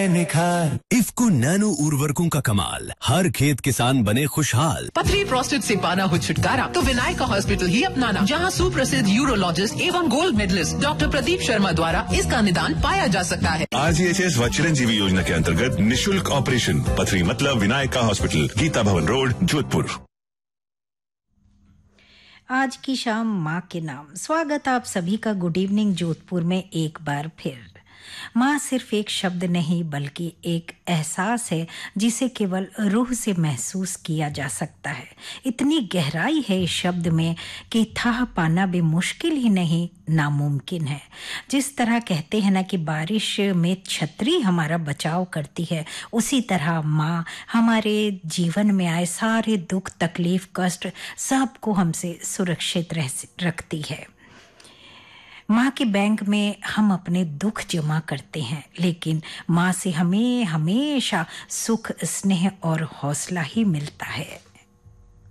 है निखार। इफ्को नैनो उर्वरकों का कमाल, हर खेत किसान बने खुशहाल। पथरी प्रोस्टेट से पाना हो छुटकारा तो विनायका हॉस्पिटल ही अपनाना, जहां सुप्रसिद्ध यूरोलॉजिस्ट एवं gold medallist doctor Pradeep Sharma द्वारा इसका निदान पाया जा सकता है। RGHS व चिरंजीवी योजना के अंतर्गत निशुल्क ऑपरेशन। पथरी मतलब विनायका हॉस्पिटल, गीता भवन रोड, जोधपुर। आज की शाम माँ के नाम। स्वागत आप सभी का गुड इवनिंग जोधपुर में एक बार फिर। माँ सिर्फ एक शब्द नहीं बल्कि एक एहसास है जिसे केवल रूह से महसूस किया जा सकता है। इतनी गहराई है इस शब्द में कि था पाना भी मुश्किल ही नहीं नामुमकिन है। जिस तरह कहते हैं ना कि बारिश में छतरी हमारा बचाव करती है, उसी तरह माँ हमारे जीवन में आए सारे दुख तकलीफ कष्ट सबको हमसे सुरक्षित रखती है। माँ के बैंक में हम अपने दुख जमा करते हैं, लेकिन माँ से हमें हमेशा सुख स्नेह और हौसला ही मिलता है।